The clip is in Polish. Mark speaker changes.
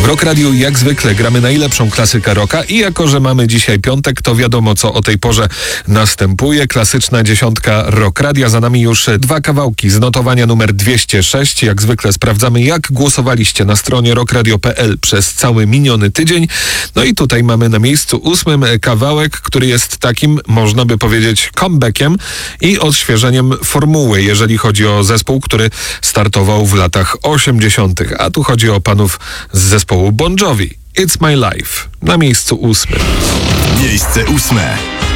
Speaker 1: Rock Radio jak zwykle gramy najlepszą klasykę rocka i jako, że mamy dzisiaj piątek, to wiadomo, co o tej porze następuje. Klasyczna dziesiątka Rock Radia. Za nami już 2 kawałki z notowania numer 206. Jak zwykle sprawdzamy, jak głosowaliście na stronie rockradio.pl przez cały miniony tydzień. No i tutaj mamy na miejscu 8 kawałek, który jest takim, można by powiedzieć, comebackiem i odświeżeniem formuły, jeżeli chodzi o zespół, który startował w latach 80. A tu chodzi o panów z zespołu Bon Jovi. It's My Life. Na miejscu 8.
Speaker 2: Miejsce 8.